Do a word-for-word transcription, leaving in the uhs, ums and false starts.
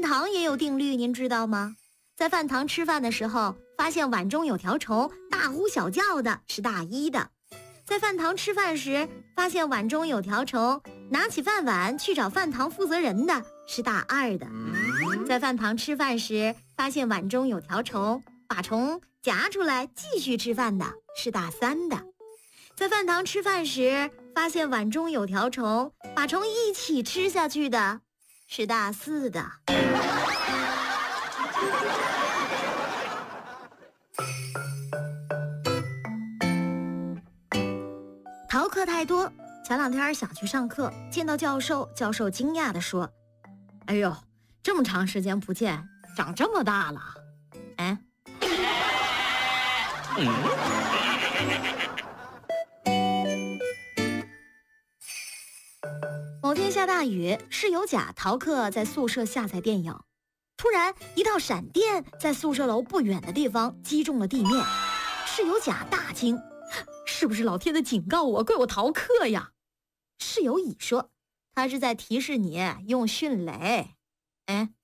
堂也有定律，您知道吗？在饭堂吃饭的时候，发现碗中有条虫，大呼小叫的是大一的；在饭堂吃饭时，发现碗中有条虫，拿起饭碗去找饭堂负责人的是大二的；在饭堂吃饭时，发现碗中有条虫，把虫夹出来继续吃饭的是大三的；在饭堂吃饭时，发现碗中有条虫，把虫一起吃下去的是大四的。逃课太多，前两天想去上课，见到教授，教授惊讶地说：“哎呦，这么长时间不见，长这么大了。”哎，某天下大雨，室友甲逃课在宿舍下载电影，突然一道闪电在宿舍楼不远的地方击中了地面，室友甲大惊。是不是老天的警告我，怪我逃课呀？室友乙说，他是在提示你用迅雷。哎，